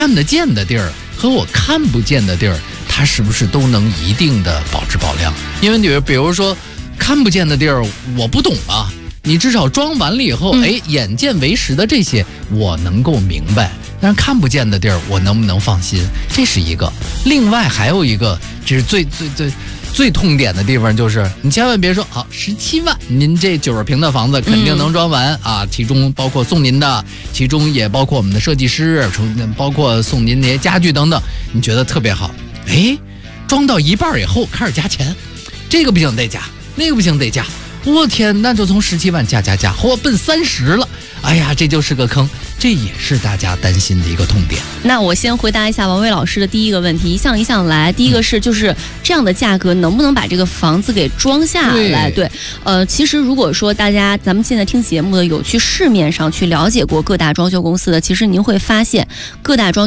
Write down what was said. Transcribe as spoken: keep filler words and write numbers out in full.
看得见的地儿和我看不见的地儿，它是不是都能一定的保质保量？因为你比如说看不见的地儿我不懂啊，你至少装完了以后，嗯、哎，眼见为实的这些我能够明白，但是看不见的地儿我能不能放心？这是一个。另外还有一个，这是最最最最痛点的地方，就是你千万别说好十七万，您这九十平的房子肯定能装完、嗯、啊，其中包括送您的，其中也包括我们的设计师，包括送您那些家具等等，你觉得特别好，哎，装到一半以后开始加钱，这个不行得加，那个不行得加，我天，那就从十七万加加加，嚯，奔三十了，哎呀，这就是个坑，这也是大家担心的一个痛点。 那我先回答一下王伟老师的第一个问题，一项一项来。第一个是就是这样的价格能不能把这个房子给装下来？对，对呃，其实如果说大家咱们现在听节目的有去市面上去了解过各大装修公司的，其实您会发现各大装修